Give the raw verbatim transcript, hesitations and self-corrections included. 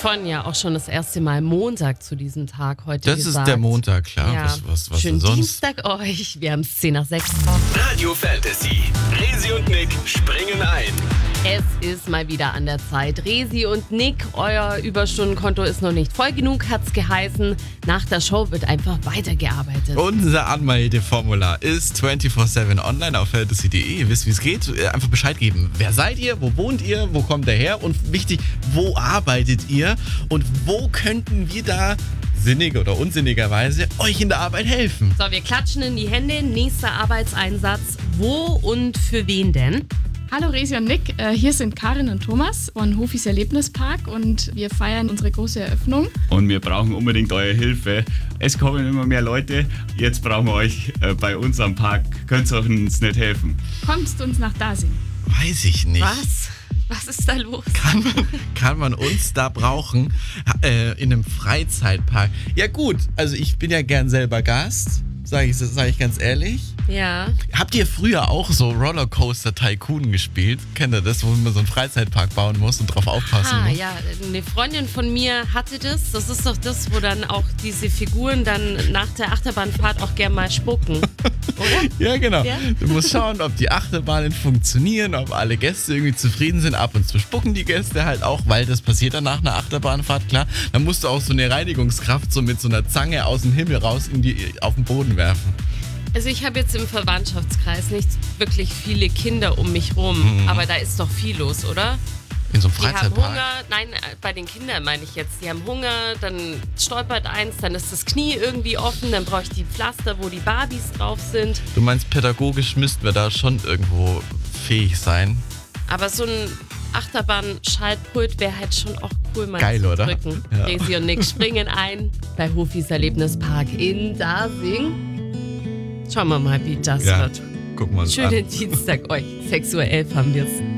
vorhin ja auch schon das erste Mal Montag zu diesem Tag heute Das gesagt. ist der Montag, klar. Ja. Was, was, was Schönen denn sonst? Dienstag euch. Wir haben es zehn nach sechs. Radio Fantasy. Resi und Nick springen ein. Es ist mal wieder an der Zeit. Resi und Nick, euer Überstundenkonto ist noch nicht voll genug, hat's geheißen. Nach der Show wird einfach weitergearbeitet. Unser Anmeldeformular ist vierundzwanzig sieben online auf fantasy punkt de. Ihr wisst, wie es geht. Einfach Bescheid geben. Wer seid ihr? Wo wohnt ihr? Wo kommt ihr her? Und wichtig, wo arbeitet ihr? Und wo könnten wir da sinnig oder unsinnigerweise euch in der Arbeit helfen? So, wir klatschen in die Hände. Nächster Arbeitseinsatz. Wo und für wen denn? Hallo Resi und Nick, äh, hier sind Karin und Thomas von Hofis Erlebnispark und wir feiern unsere große Eröffnung. Und wir brauchen unbedingt eure Hilfe. Es kommen immer mehr Leute. Jetzt brauchen wir euch äh, bei uns am Park. Könnt ihr uns nicht helfen? Kommst uns nach Dasing. Weiß ich nicht. Was? Was ist da los? Kann man, kann man uns da brauchen äh, in einem Freizeitpark? Ja gut, also ich bin ja gern selber Gast, sage ich, sag ich ganz ehrlich. Ja. Habt ihr früher auch so Rollercoaster Tycoon gespielt? Kennt ihr das, wo man so einen Freizeitpark bauen muss und drauf aufpassen Ah, muss? ja, eine Freundin von mir hatte das. Das ist doch das, wo dann auch diese Figuren dann nach der Achterbahnfahrt auch gern mal spucken, oder? Ja, genau. Ja? Du musst schauen, ob die Achterbahnen funktionieren, ob alle Gäste irgendwie zufrieden sind. Ab und zu spucken die Gäste halt auch, weil das passiert dann nach einer Achterbahnfahrt, klar. Dann musst du auch so eine Reinigungskraft so mit so einer Zange aus dem Himmel raus in die, auf den Boden werfen. Also ich habe jetzt im Verwandtschaftskreis nicht wirklich viele Kinder um mich rum, Mhm. aber da ist doch viel los, oder? In so einem Die haben Freizeitpark. Hunger, nein, äh, bei den Kindern meine ich jetzt. Die haben Hunger, dann stolpert eins, dann ist das Knie irgendwie offen, dann brauche ich die Pflaster, wo die Barbies drauf sind. Du meinst, pädagogisch müssten wir da schon irgendwo fähig sein? Aber so ein Achterbahn-Schaltpult wäre halt schon auch cool, mal Geil, zu oder? drücken. Ja. Resi und Nick springen ein bei Hofis Erlebnispark in Dasing. Schauen wir mal, wie das Ja, wird. gucken wir uns Schönen an. Dienstag euch. sechs Uhr elf haben wir es.